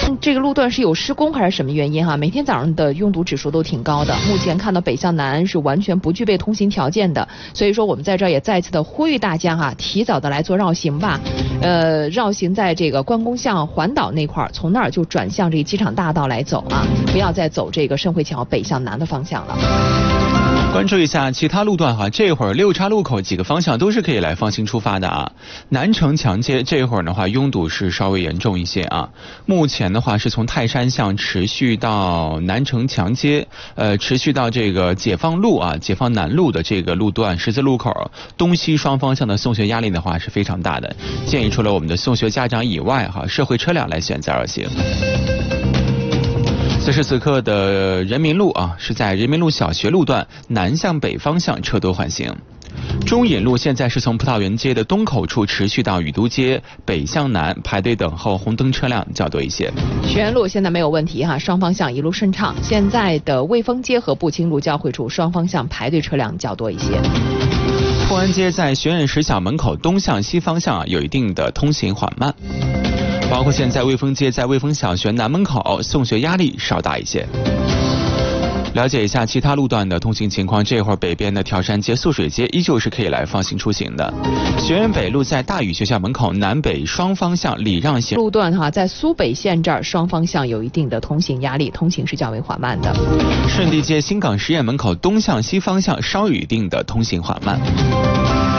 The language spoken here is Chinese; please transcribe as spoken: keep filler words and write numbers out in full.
这个路段是有施工还是什么原因哈？每天早上的拥堵指数都挺高的。目前看到北向南是完全不具备通行条件的，所以说我们在这儿也再次的呼吁大家哈，提早的来做绕行吧。呃，绕行在这个关公巷环岛那块儿，从那儿就转向这个机场大道来走啊，不要再走这个盛汇桥北向南的方向了。 关注一下其他路段哈，这会儿六岔路口几个方向都是可以来放心出发的啊。南城强街这会儿的话拥堵是稍微严重一些啊。目前的话是从泰山巷持续到南城强街，呃，持续到这个解放路啊，解放南路的这个路段十字路口，东西双方向的送学压力的话是非常大的。建议除了我们的送学家长以外哈，社会车辆来选择而行。此时此刻的人民路啊，是在人民路小学路段南向北方向车多缓行。中引路现在是从葡萄园街的东口处持续到雨都街北向南，排队等候红灯车辆较多一些。 学院路现在没有问题哈，双方向一路顺畅。现在的卫风街和步青路交汇处双方向排队车辆较多一些。 富安街在学院实小门口东向西方向啊，有一定的通行缓慢。包括现在卫风街在卫风小学南门口送学压力稍大一些。了解一下其他路段的通行情况，这会儿北边的调山街、素水街依旧是可以来放心出行的。学院北路在大宇学校门口南北双方向礼让行路段哈，在苏北线这儿双方向有一定的通行压力，通行是较为缓慢的。 顺地街新港实验门口东向西方向稍有一定的通行缓慢。